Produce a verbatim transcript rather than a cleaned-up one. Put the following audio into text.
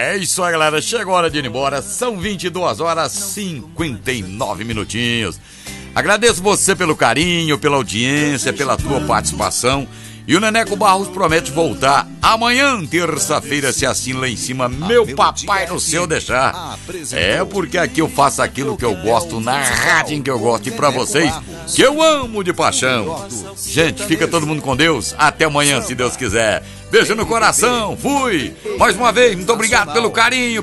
É isso aí, galera. Chegou a hora de ir embora. São vinte e duas horas e cinquenta e nove minutinhos. Agradeço você pelo carinho, pela audiência, pela tua participação. E o Neneco Barros promete voltar amanhã, terça-feira, se assim lá em cima, meu papai no céu deixar. É porque aqui eu faço aquilo que eu gosto, na rádio que eu gosto. E pra vocês, que eu amo de paixão. Gente, fica todo mundo com Deus. Até amanhã, se Deus quiser. Beijo no coração. Fui. Mais uma vez, muito obrigado pelo carinho.